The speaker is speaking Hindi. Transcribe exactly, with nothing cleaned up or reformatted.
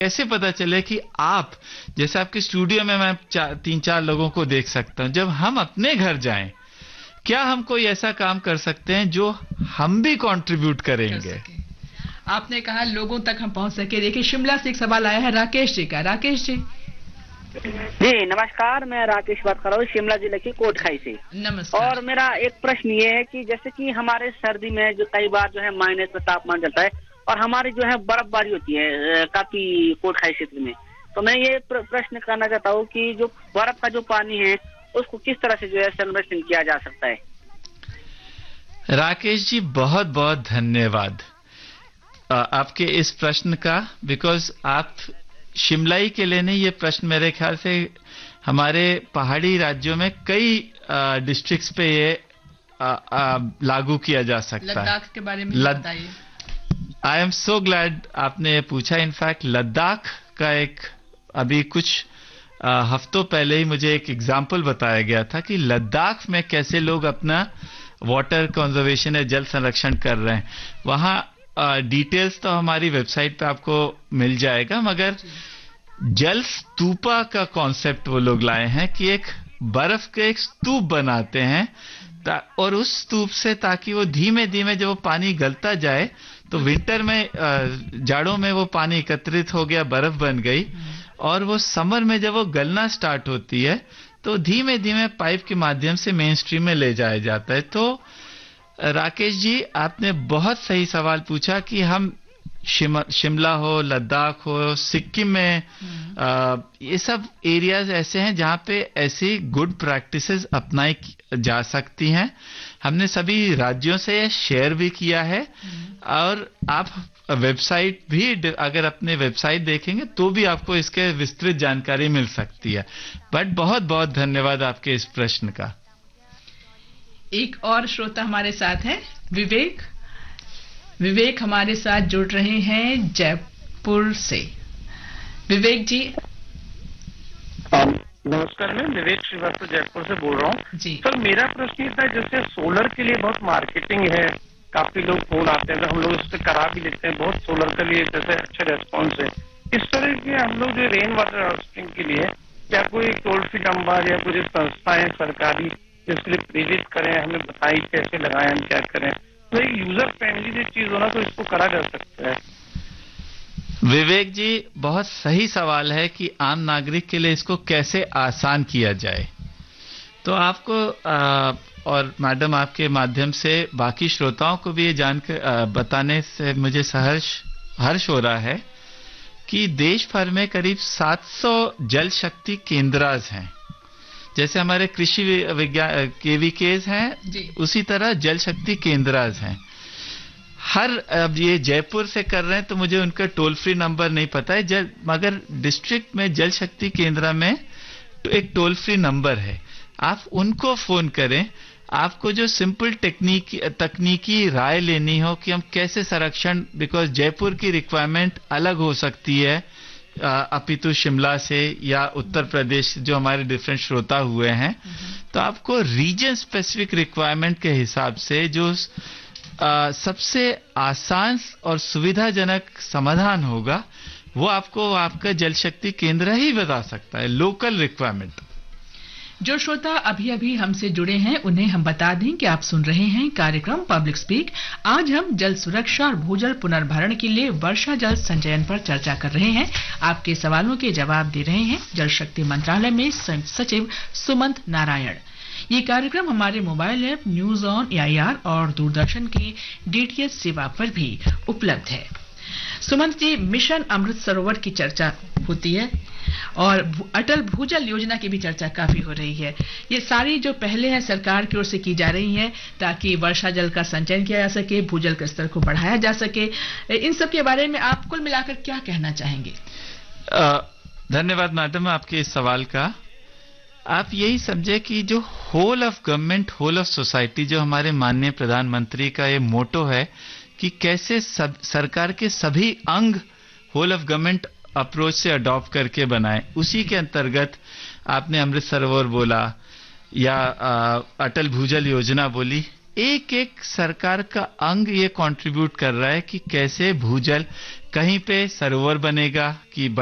कैसे पता चले कि आप, जैसे आपके स्टूडियो में मैं चार, तीन चार लोगों को देख सकता हूं, जब हम अपने घर जाएं, क्या हम कोई ऐसा काम कर सकते हैं जो हम भी कंट्रीब्यूट करेंगे? कर आपने कहा लोगों तक हम पहुंच सके। देखिए शिमला से एक सवाल आया है राकेश जी का। राकेश जी जी नमस्कार, मैं राकेश बात कर रहा हूँ शिमला जिले की कोटखाई से। नमस्कार। और मेरा एक प्रश्न ये है कि जैसे कि हमारे सर्दी में जो कई बार जो है माइनस में तापमान चलता है और हमारी जो है बर्फबारी होती है काफी कोटखाई क्षेत्र में, तो मैं ये प्रश्न करना चाहता हूँ कि जो बर्फ का जो पानी है उसको किस तरह से जो है संरक्षण किया जा सकता है? राकेश जी बहुत बहुत धन्यवाद आपके इस प्रश्न का, बिकॉज आप शिमलाई के लिए नहीं, ये प्रश्न मेरे ख्याल से हमारे पहाड़ी राज्यों में कई डिस्ट्रिक्ट्स पे ये आ, आ, लागू किया जा सकता है। लद्दाख के बारे में लद... बताइए। आई एम सो ग्लैड आपने पूछा। इनफैक्ट लद्दाख का एक अभी कुछ आ, हफ्तों पहले ही मुझे एक एग्जाम्पल बताया गया था कि लद्दाख में कैसे लोग अपना वाटर कंजर्वेशन या जल संरक्षण कर रहे हैं। वहां डिटेल्स uh, तो हमारी वेबसाइट पे आपको मिल जाएगा, मगर जल स्तूपा का कॉन्सेप्ट वो लोग लाए हैं कि एक बर्फ के एक स्तूप बनाते हैं और उस स्तूप से, ताकि वो धीमे धीमे जब वो पानी गलता जाए तो विंटर में uh, जाड़ों में वो पानी एकत्रित हो गया, बर्फ बन गई, और वो समर में जब वो गलना स्टार्ट होती है तो धीमे धीमे पाइप के माध्यम से मेन स्ट्रीम में ले जाया जाता है। तो राकेश जी आपने बहुत सही सवाल पूछा कि हम शिम, शिमला हो, लद्दाख हो, सिक्किम में आ, ये सब एरियाज ऐसे हैं जहां पे ऐसी गुड प्रैक्टिसेस अपनाई जा सकती हैं। हमने सभी राज्यों से शेयर भी किया है और आप वेबसाइट भी, अगर अपने वेबसाइट देखेंगे तो भी आपको इसके विस्तृत जानकारी मिल सकती है। बट बहुत बहुत धन्यवाद आपके इस प्रश्न का। एक और श्रोता हमारे साथ हैं, विवेक। विवेक हमारे साथ जुड़ रहे हैं जयपुर से। विवेक जी नमस्कार, मैं विवेक श्रीवास्तव जयपुर से बोल रहा हूँ जी। सर मेरा प्रश्न ये था, जैसे सोलर के लिए बहुत मार्केटिंग है, काफी लोग फोन आते हैं, तो हम लोग उस पर करा भी लेते हैं, बहुत सोलर के लिए जैसे अच्छा रेस्पॉन्स है। इस तरह के हम लोग जो रेन वाटर हार्वेस्टिंग के लिए क्या कोई टोल फ्री नंबर या कुछ संस्थाएं सरकारी जिसके लिए प्रेरित करें, हमें बताइए कैसे लगाएं, हम क्या करें, तो एक यूजर फ्रेंडली जो चीज होना तो इसको करा जा सकता है। विवेक जी बहुत सही सवाल है कि आम नागरिक के लिए इसको कैसे आसान किया जाए। तो आपको आ, और मैडम आपके माध्यम से बाकी श्रोताओं को भी ये जानकर बताने से मुझे सहर्ष हर्ष हो रहा है कि देश भर में करीब सात सौ जल शक्ति केंद्रास हैं। जैसे हमारे कृषि विज्ञान केवीकेज हैं, उसी तरह जल शक्ति केंद्रास हैं। हर, अब ये जयपुर से कर रहे हैं तो मुझे उनका टोल फ्री नंबर नहीं पता है, जल मगर डिस्ट्रिक्ट में जल शक्ति केंद्र में तो एक टोल फ्री नंबर है, आप उनको फोन करें। आपको जो सिंपल टेक्निक तकनीकी राय लेनी हो कि हम कैसे संरक्षण, बिकॉज जयपुर की रिक्वायरमेंट अलग हो सकती है अपितु शिमला से या उत्तर प्रदेश, जो हमारे डिफरेंट श्रोता हुए हैं, तो आपको रीजन स्पेसिफिक रिक्वायरमेंट के हिसाब से जो आ, सबसे आसान और सुविधाजनक समाधान होगा वो आपको आपका जल शक्ति केंद्र ही बता सकता है, लोकल रिक्वायरमेंट। जो श्रोता अभी अभी हमसे जुड़े हैं उन्हें हम बता दें कि आप सुन रहे हैं कार्यक्रम पब्लिक स्पीक। आज हम जल सुरक्षा और भूजल पुनर्भरण के लिए वर्षा जल संचयन पर चर्चा कर रहे हैं। आपके सवालों के जवाब दे रहे हैं जल शक्ति मंत्रालय में संयुक्त सचिव सुमंत नारायण। ये कार्यक्रम हमारे mobile app news on AIR और दूरदर्शन की डीटीएच सेवा पर भी उपलब्ध है। सुमंत जी, मिशन अमृत सरोवर की चर्चा होती है और अटल भूजल योजना की भी चर्चा काफी हो रही है। ये सारी जो पहले हैं सरकार की ओर से की जा रही हैं ताकि वर्षा जल का संचयन किया जा सके, भूजल के स्तर को बढ़ाया जा सके। इन सब के बारे में आप कुल मिलाकर क्या कहना चाहेंगे? धन्यवाद मैडम आपके इस सवाल का। आप यही समझे कि जो whole of government whole of society, जो हमारे माननीय प्रधानमंत्री का ये मोटो है कि कैसे सब, सरकार के सभी अंग होल ऑफ गवर्नमेंट अप्रोच से अडॉप्ट करके बनाए, उसी के अंतर्गत आपने अमृत सरोवर बोला या आ, अटल भूजल योजना बोली। एक एक सरकार का अंग ये कंट्रीब्यूट कर रहा है कि कैसे भूजल, कहीं पे सरोवर बनेगा कि